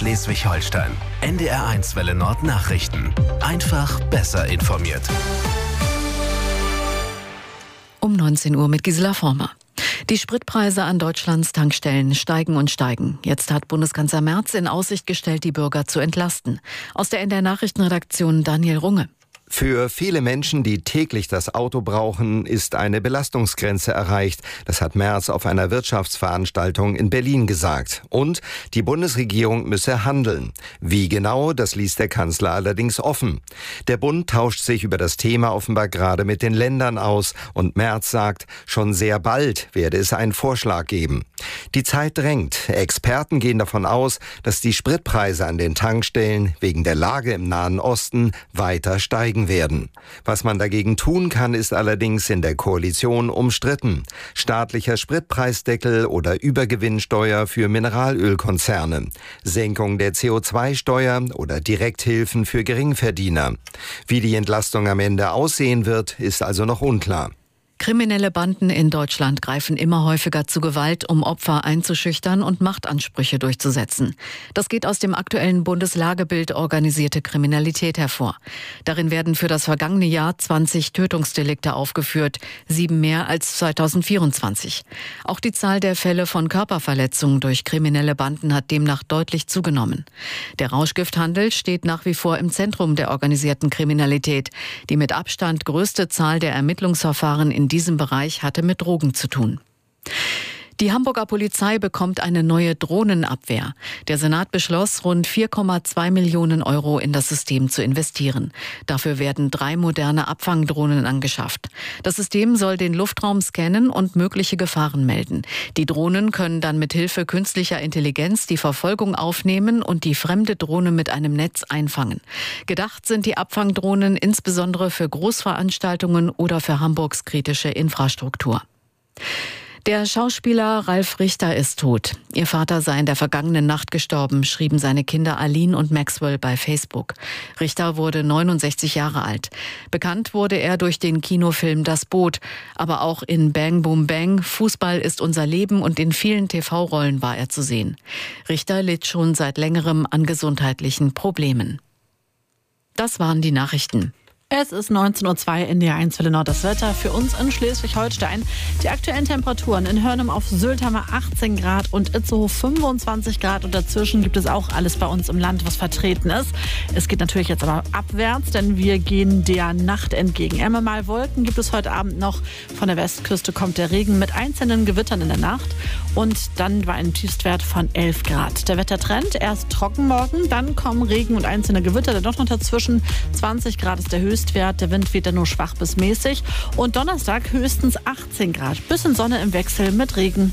Schleswig-Holstein. NDR1 Welle Nord Nachrichten. Einfach besser informiert. Um 19 Uhr mit Gisela Former. Die Spritpreise an Deutschlands Tankstellen steigen und steigen. Jetzt hat Bundeskanzler Merz in Aussicht gestellt, die Bürger zu entlasten. Aus der NDR Nachrichtenredaktion Daniel Runge. Für viele Menschen, die täglich das Auto brauchen, ist eine Belastungsgrenze erreicht. Das hat Merz auf einer Wirtschaftsveranstaltung in Berlin gesagt. Und die Bundesregierung müsse handeln. Wie genau, das ließ der Kanzler allerdings offen. Der Bund tauscht sich über das Thema offenbar gerade mit den Ländern aus. Und Merz sagt, schon sehr bald werde es einen Vorschlag geben. Die Zeit drängt. Experten gehen davon aus, dass die Spritpreise an den Tankstellen wegen der Lage im Nahen Osten weiter steigen werden. Was man dagegen tun kann, ist allerdings in der Koalition umstritten. Staatlicher Spritpreisdeckel oder Übergewinnsteuer für Mineralölkonzerne, Senkung der CO2-Steuer oder Direkthilfen für Geringverdiener. Wie die Entlastung am Ende aussehen wird, ist also noch unklar. Kriminelle Banden in Deutschland greifen immer häufiger zu Gewalt, um Opfer einzuschüchtern und Machtansprüche durchzusetzen. Das geht aus dem aktuellen Bundeslagebild Organisierte Kriminalität hervor. Darin werden für das vergangene Jahr 20 Tötungsdelikte aufgeführt, 7 mehr als 2024. Auch die Zahl der Fälle von Körperverletzungen durch kriminelle Banden hat demnach deutlich zugenommen. Der Rauschgifthandel steht nach wie vor im Zentrum der organisierten Kriminalität. Die mit Abstand größte Zahl der Ermittlungsverfahren in diesem Bereich hatte mit Drogen zu tun. Die Hamburger Polizei bekommt eine neue Drohnenabwehr. Der Senat beschloss, rund 4,2 Millionen Euro in das System zu investieren. Dafür werden 3 moderne Abfangdrohnen angeschafft. Das System soll den Luftraum scannen und mögliche Gefahren melden. Die Drohnen können dann mit Hilfe künstlicher Intelligenz die Verfolgung aufnehmen und die fremde Drohne mit einem Netz einfangen. Gedacht sind die Abfangdrohnen insbesondere für Großveranstaltungen oder für Hamburgs kritische Infrastruktur. Der Schauspieler Ralf Richter ist tot. Ihr Vater sei in der vergangenen Nacht gestorben, schrieben seine Kinder Aline und Maxwell bei Facebook. Richter wurde 69 Jahre alt. Bekannt wurde er durch den Kinofilm Das Boot, aber auch in Bang Boom Bang, Fußball ist unser Leben und in vielen TV-Rollen war er zu sehen. Richter litt schon seit längerem an gesundheitlichen Problemen. Das waren die Nachrichten. Es ist 19:02 Uhr, NDR1 Welle Nord, das Wetter für uns in Schleswig-Holstein. Die aktuellen Temperaturen in Hörnum auf Sylt haben wir 18 Grad und Itzehoe 25 Grad. Und dazwischen gibt es auch alles bei uns im Land, was vertreten ist. Es geht natürlich jetzt aber abwärts, denn wir gehen der Nacht entgegen. Einmal mal Wolken gibt es heute Abend noch. Von der Westküste kommt der Regen mit einzelnen Gewittern in der Nacht. Und dann war ein Tiefstwert von 11 Grad. Der Wettertrend, erst trocken morgen, dann kommen Regen und einzelne Gewitter. Dann doch noch dazwischen 20 Grad ist der Höchstwert. Der Wind weht dann nur schwach bis mäßig. Und Donnerstag höchstens 18 Grad. Bisschen Sonne im Wechsel mit Regen.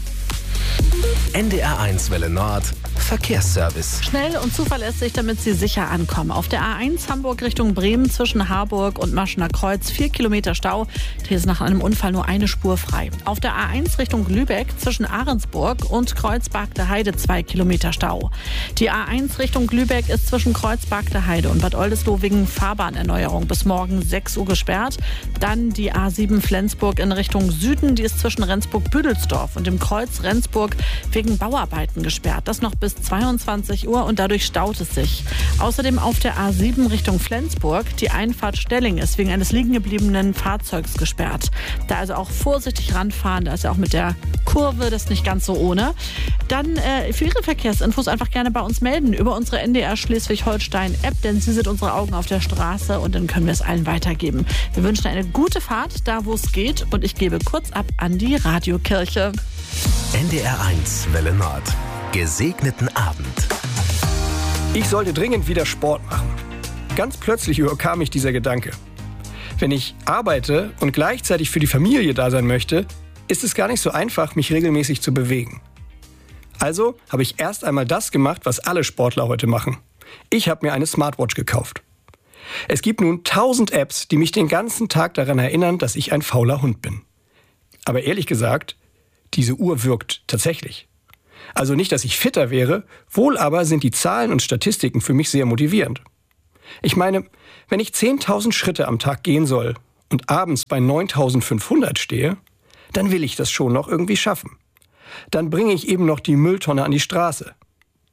NDR1 Welle Nord Verkehrsservice. Schnell und zuverlässig, damit Sie sicher ankommen. Auf der A1 Hamburg Richtung Bremen zwischen Harburg und Maschener Kreuz 4 Kilometer Stau. Hier ist nach einem Unfall nur eine Spur frei. Auf der A1 Richtung Lübeck zwischen Ahrensburg und Kreuzberg Heide 2 Kilometer Stau. Die A1 Richtung Lübeck ist zwischen Kreuzberg Heide und Bad Oldesloe wegen Fahrbahnerneuerung bis morgen 6 Uhr gesperrt. Dann die A7 Flensburg in Richtung Süden, die ist zwischen Rendsburg-Büdelsdorf und dem Kreuz Rendsburg wegen Bauarbeiten gesperrt. Das noch bis 22 Uhr und dadurch staut es sich. Außerdem auf der A7 Richtung Flensburg. Die Einfahrt Stelling ist wegen eines liegengebliebenen Fahrzeugs gesperrt. Da also auch vorsichtig ranfahren. Da ist ja auch mit der Kurve das nicht ganz so ohne. Dann für Ihre Verkehrsinfos einfach gerne bei uns melden über unsere NDR Schleswig-Holstein-App, denn Sie sind unsere Augen auf der Straße und dann können wir es allen weitergeben. Wir wünschen eine gute Fahrt, da wo es geht, und ich gebe kurz ab an die Radiokirche. NDR1 Welle Nord. Gesegneten Abend. Ich sollte dringend wieder Sport machen. Ganz plötzlich überkam mich dieser Gedanke. Wenn ich arbeite und gleichzeitig für die Familie da sein möchte, ist es gar nicht so einfach, mich regelmäßig zu bewegen. Also habe ich erst einmal das gemacht, was alle Sportler heute machen. Ich habe mir eine Smartwatch gekauft. Es gibt nun 1000 Apps, die mich den ganzen Tag daran erinnern, dass ich ein fauler Hund bin. Aber ehrlich gesagt, diese Uhr wirkt tatsächlich. Also nicht, dass ich fitter wäre, wohl aber sind die Zahlen und Statistiken für mich sehr motivierend. Ich meine, wenn ich 10.000 Schritte am Tag gehen soll und abends bei 9.500 stehe, dann will ich das schon noch irgendwie schaffen. Dann bringe ich eben noch die Mülltonne an die Straße.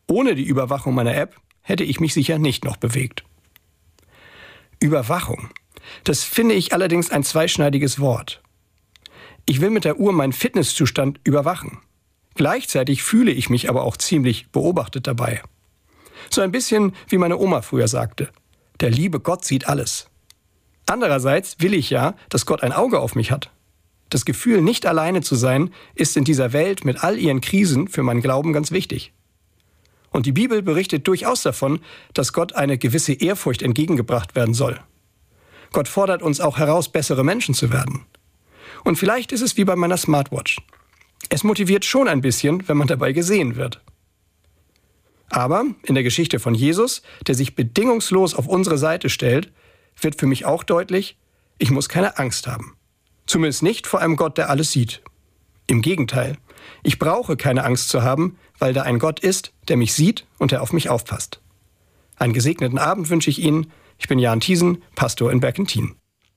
Ohne die Überwachung meiner App hätte ich mich sicher nicht noch bewegt. Überwachung. Das finde ich allerdings ein zweischneidiges Wort. Ich will mit der Uhr meinen Fitnesszustand überwachen. Gleichzeitig fühle ich mich aber auch ziemlich beobachtet dabei. So ein bisschen wie meine Oma früher sagte: Der liebe Gott sieht alles. Andererseits will ich ja, dass Gott ein Auge auf mich hat. Das Gefühl, nicht alleine zu sein, ist in dieser Welt mit all ihren Krisen für meinen Glauben ganz wichtig. Und die Bibel berichtet durchaus davon, dass Gott eine gewisse Ehrfurcht entgegengebracht werden soll. Gott fordert uns auch heraus, bessere Menschen zu werden. Und vielleicht ist es wie bei meiner Smartwatch. Es motiviert schon ein bisschen, wenn man dabei gesehen wird. Aber in der Geschichte von Jesus, der sich bedingungslos auf unsere Seite stellt, wird für mich auch deutlich, ich muss keine Angst haben. Zumindest nicht vor einem Gott, der alles sieht. Im Gegenteil, ich brauche keine Angst zu haben, weil da ein Gott ist, der mich sieht und der auf mich aufpasst. Einen gesegneten Abend wünsche ich Ihnen. Ich bin Jan Thiesen, Pastor in Berkentin.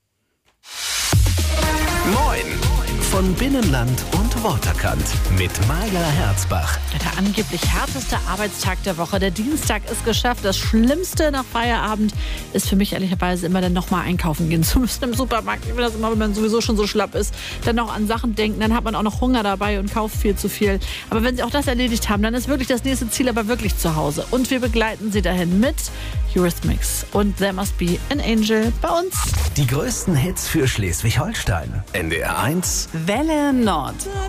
Moin von Binnenland und Waterkant mit Maja Herzbach. Der angeblich härteste Arbeitstag der Woche. Der Dienstag ist geschafft. Das Schlimmste nach Feierabend ist für mich ehrlicherweise immer dann nochmal einkaufen gehen zu müssen im Supermarkt. Ich will das immer, wenn man sowieso schon so schlapp ist, dann noch an Sachen denken. Dann hat man auch noch Hunger dabei und kauft viel zu viel. Aber wenn Sie auch das erledigt haben, dann ist wirklich das nächste Ziel aber wirklich zu Hause. Und wir begleiten Sie dahin mit Eurythmics und There Must Be an Angel bei uns. Die größten Hits für Schleswig-Holstein. NDR 1 Welle Nord.